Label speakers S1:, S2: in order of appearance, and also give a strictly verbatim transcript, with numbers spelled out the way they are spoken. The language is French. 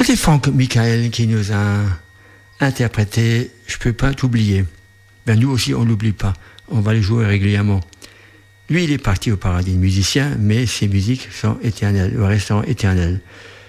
S1: C'était Franck Michael qui nous a interprété « Je peux pas t'oublier ». Ben nous aussi, on l'oublie pas. On va le jouer régulièrement. Lui, il est parti au paradis de musicien, mais ses musiques sont éternelles, resteront éternelles.